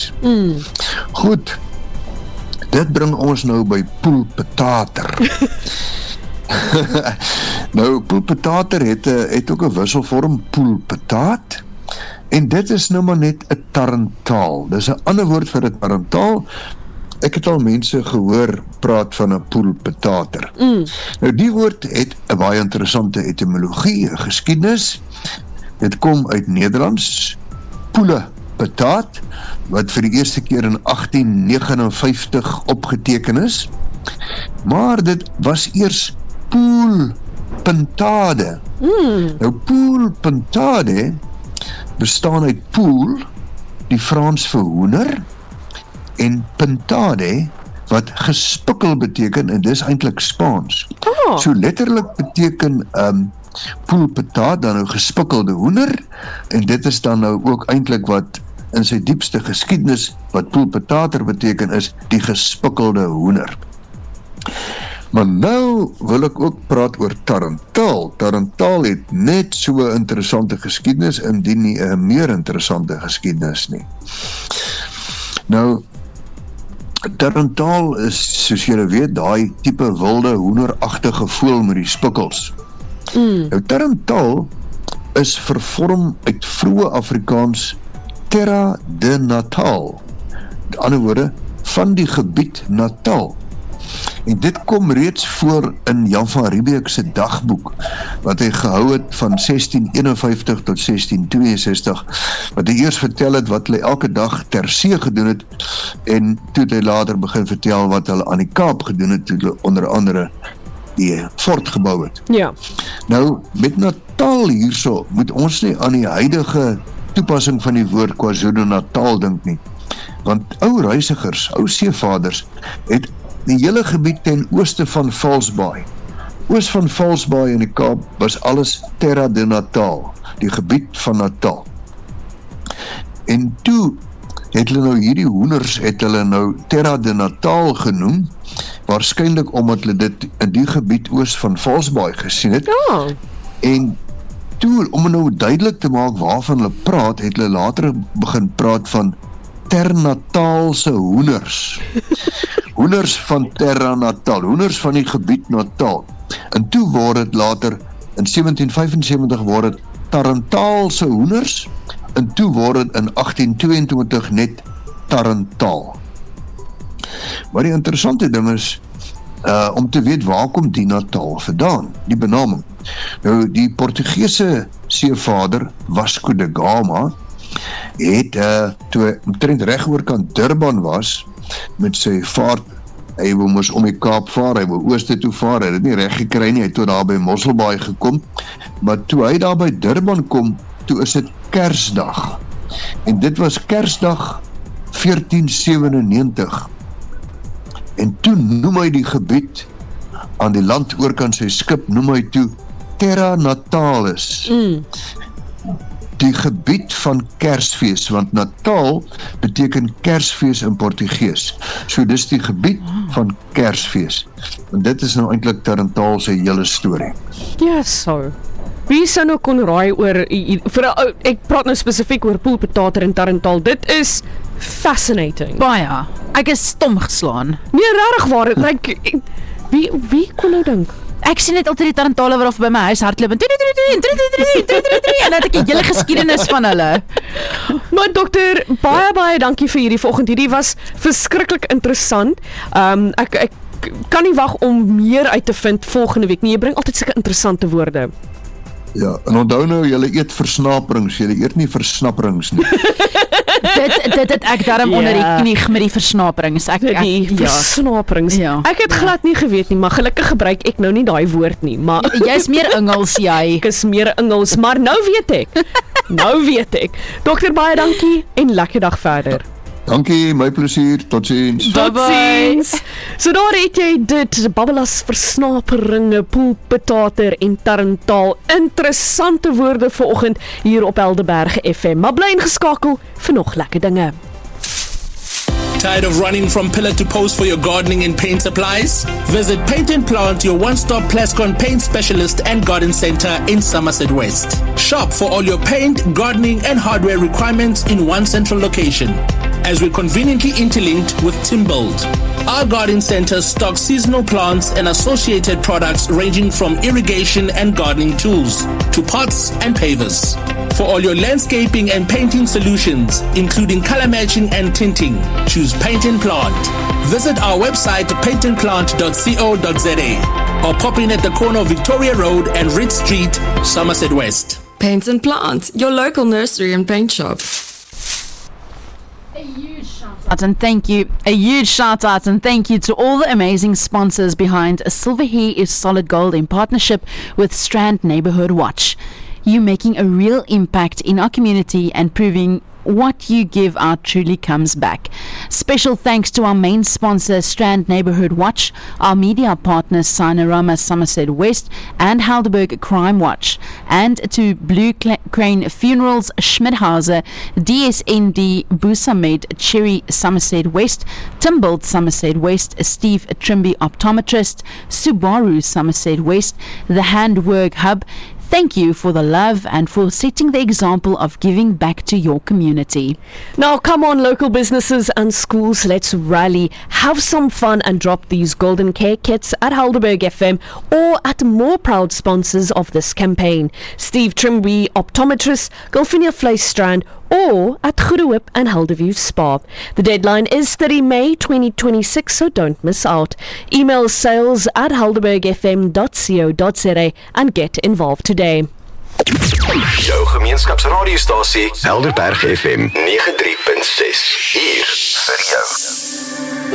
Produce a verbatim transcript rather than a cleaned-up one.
Mm. Goed, dit bring ons nou by poolpetater. Nou, poolpetater het, het ook 'n wisselvorm, poolpetaat, en dit is nou maar net 'n tarantaal. Dis 'n ander woord vir 'n tarantaal. Ek het al mense gehoor praat van 'n poolpetater. Mm. Nou, die woord het 'n baie interessante etymologie, 'n geskiedenis. Dit kom uit Nederlands, poelepetaat, wat vir die eerste keer in agtien negenenvyftig opgeteken is. Maar dit was eers poolpentade. Mm. Nou, poolpentade bestaan uit pool, die Frans vir hoender, en pentade, wat gespikkel beteken, en dis eintlik Spaans. Oh. So letterlik beteken um, poolpetaat dan nou gespikkelde hoender, en dit is dan nou ook eintlik wat in sy diepste geskiedenis, wat poolpetater beteken is, die gespikkelde hoender. Maar nou wil ek ook praat oor tarantaal. Tarantaal het net so 'n interessante geskiedenis, indien nie 'n meer interessante geskiedenis nie. Nou, tarantaal is, soos julle weet, daai tipe wilde hoenderagtige voël met die spikkels. Mm. Nou, tarantaal is vervorm uit vroeë Afrikaans terra de Natal. Met ander woorde, van die gebied Natal. En dit kom reeds voor in Jan van Riebeeck se dagboek, wat hy gehou het van sestien eenenvyftig tot sestien tweeënsestig, wat hy eers vertel het wat hulle elke dag ter see gedoen het, en toe het hy later begin vertel wat hulle aan die Kaap gedoen het, toe hulle onder andere die fort gebou het. Ja. Nou, met Natal hierso, moet ons nie aan die huidige toepassing van die woord KwaZulu-Natal dink nie, want ou reisigers, ou seevaders, het die hele gebied ten ooste van Valsbaai. Oos van Valsbaai in die Kaap was alles Terra de Natal, die gebied van Natal. En toe het hulle nou hierdie hoenders, het hulle nou Terra de Natal genoem, waarskynlik omdat hulle dit in die gebied oos van Valsbaai gesien het. Oh. En toe, om nou duidelik te maak waarvan hulle praat, het hulle later begin praat van ternataalse hoenders. Hoenders van Terra Natal, hoenders van die gebied Natal. En toe word het later, in sewentien vyfensewentig word het tarantaalse hoenders, en toe word het in agtien tweeëntwintig net tarantaal. Maar die interessante ding is, uh, om te weet waar kom die Natal vandaan, die benaming. Nou, die Portugese seevader, Vasco da Gama, het, uh, toe hy omtrent reg oorkant Durban was, met sy vaart, hy wou mos om die Kaap vaar, hy wou ooste toe vaar, hy het het nie reg gekry nie, hy het toe daar by Mosselbaai gekom, maar toe hy daar by Durban kom, toe is dit Kersdag, en dit was Kersdag veertien sewenennegentig, en toe noem hy die gebied, aan die land oorkant sy skip, noem hy toe Terra Natalis, Mm. die gebied van Kersfees, want Natal beteken Kersfees in Portugees. So dis die gebied van Kersfees. En dit is nou eintlik Tarantaal se hele storie. Ja, so. Wie sou nou kon raai oor, vir, ek praat nou spesifiek oor poolpetater en tarantaal, dit is fascinating. Baie, ek is stom geslaan. Nee, rarig waar, like, ek, wie, wie kon nou dink? Ek sien net altyd die tarantale wat by my huis hardloop en en dan het ek die hele geskiedenis van hulle. Maar dokter, baie baie dankie vir hierdie vanoggend. Hierdie was verskriklik interessant. Um, ek, ek kan nie wag om meer uit te vind volgende week nie. Jy bring altyd sulke interessante woorde. Ja, en onthou nou, julle eet versnaperings, julle eet nie versnapperings nie. dit, dit het ek daarom Ja. onder die knie met die versnaperings. Ek, ek, Die ja. versnaperings. Ja. Ek het glad nie geweet nie, maar gelukkig gebruik ek nou nie daai woord nie. Maar Jy is meer Engels, jy. ek is meer Engels, maar nou weet ek. Nou weet ek. Dokter, baie dankie en lekker dag verder. Dankie, my plesier, totsiens. Bye Tot bye. ziens. So daar het jy dit, babbelas, versnaperinge, poolpetater en tarantaal. Interessante woorde vanoggend hier op Helderberg F M. Maar bly ingeskakel vir nog lekker dinge. Tired of running from pillar to post for your gardening and paint supplies? Visit Paint and Plant, your one-stop Plascon paint specialist and garden center in Somerset West. Shop for all your paint, gardening and hardware requirements in one central location. as we're conveniently interlinked with Timbuild. Our garden center stocks seasonal plants and associated products ranging from irrigation and gardening tools to pots and pavers. For all your landscaping and painting solutions, including color matching and tinting, choose Paint and Plant. Visit our website paint and plant dot co dot za or pop in at the corner of Victoria Road and Ridge Street, Somerset West. Paint and Plant, your local nursery and paint shop. A huge shout out and thank you, a huge shout out and thank you to all the amazing sponsors behind Silver Hair is Solid Gold in partnership with Strand Neighborhood Watch. You making a real impact in our community and proving what you give out truly comes back. Special thanks to our main sponsor Strand Neighborhood Watch, our media partners Sinorama Somerset West and Helderberg Crime Watch, and to Blue Crane Funerals Schmidhauser, D S N D Busamed Cherry Somerset West, Timbuild Somerset West, Steve Trimby Optometrist, Subaru Somerset West, The Handwork Hub. Thank you for the love and for setting the example of giving back to your community. Now, come on, local businesses and schools, let's rally, have some fun and drop these golden care kits at Helderberg F M or at more proud sponsors of this campaign. Steve Trimby Optometrist, Gulfinia Vleisstrand, or at Goede Hoop and Helderview Spa. The deadline is thirty May twenty twenty-six, so don't miss out. Email sales at helderberg f m dot co dot za and get involved today. Jou gemeenskapsradiostasie Helderberg F M ninety-three point six. Hier vir jou.